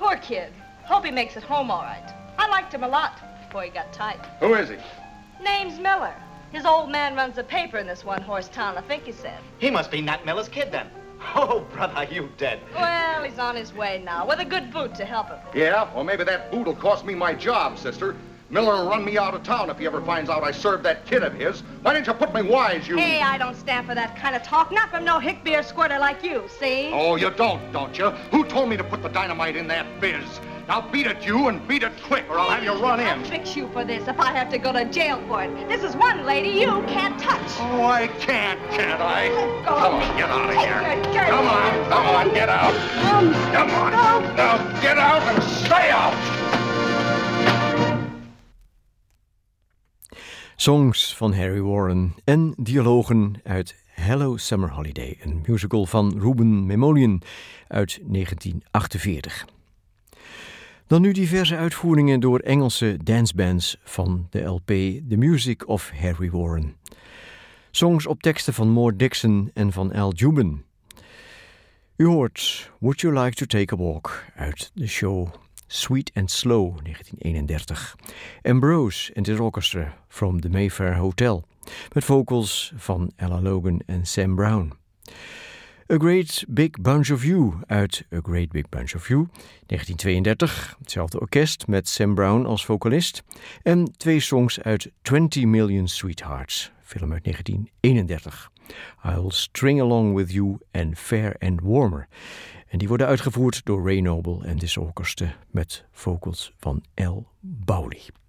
Poor kid. Hope he makes it home all right. I liked him a lot before he got tight. Who is he? Name's Miller. His old man runs a paper in this one-horse town, I think he said. He must be Nat Miller's kid, then. Oh, brother, you dead. Well, he's on his way now, with a good boot to help him. Yeah, well, maybe that boot will cost me my job, sister. Miller will run me out of town if he ever finds out I served that kid of his. Why didn't you put me wise, you... Hey, I don't stand for that kind of talk. Not from no hick beer squirter like you, see? Oh, you don't you? Who told me to put the dynamite in that biz? Now beat it, you, and beat it quick, or I'll have you run in. I'll fix you for this if I have to go to jail for it. This is one lady you can't touch. Oh, I can't I? Let go. Come on, get out of here. Okay. Come on, get out. Come on. No. Now, get out and stay out. Songs van Harry Warren en dialogen uit Hello Summer Holiday, een musical van Ruben Memolian uit 1948. Dan nu diverse uitvoeringen door Engelse dancebands van de LP The Music of Harry Warren. Songs op teksten van Moore Dixon en van Al Jubin. U hoort Would You Like to Take a Walk uit de show Sweet and Slow 1931. Ambrose and his orchestra from the Mayfair Hotel met vocals van Ella Logan en Sam Brown. A Great Big Bunch of You uit A Great Big Bunch of You 1932. Hetzelfde orkest met Sam Brown als vocalist. En 2 songs uit 20 Million Sweethearts, film uit 1931. I'll String Along With You en Fair and Warmer. En die worden uitgevoerd door Ray Noble en this orchestra met vocals van Al Bowley.